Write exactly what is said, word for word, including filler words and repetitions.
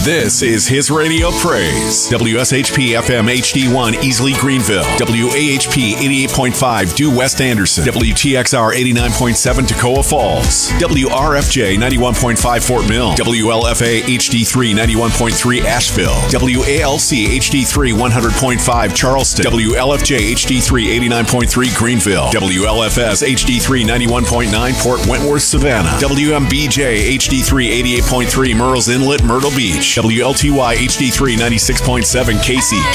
This is His Radio Praise. W S H P F M H D one Easley Greenville. W A H P eighty-eight point five Due West Anderson. W T X R eighty-nine point seven Toccoa Falls. W R F J ninety-one point five Fort Mill. W L F A H D three ninety-one point three Asheville. W A L C H D three one hundred point five Charleston. W L F J H D three eighty-nine point three Greenville. W L F S H D three ninety-one point nine Port Wentworth Savannah. W M B J H D three eighty-eight point three Murrells Inlet Myrtle Beach. W L T Y H D three ninety-six point seven Casey